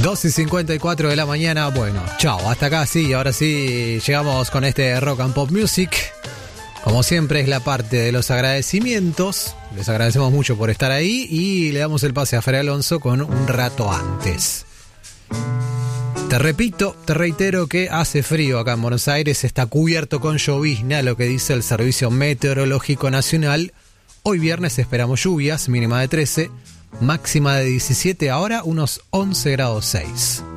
2:54 de la mañana. Bueno, chao, hasta acá sí, ahora sí llegamos con este Rock and Pop Music. Como siempre es la parte de los agradecimientos. Les agradecemos mucho por estar ahí y le damos el pase a Fer Alonso con un rato antes. Te repito, te reitero que hace frío acá en Buenos Aires, está cubierto con llovizna, lo que dice el Servicio Meteorológico Nacional. Hoy viernes esperamos lluvias, mínima de 13, máxima de 17, ahora unos 11 grados 6.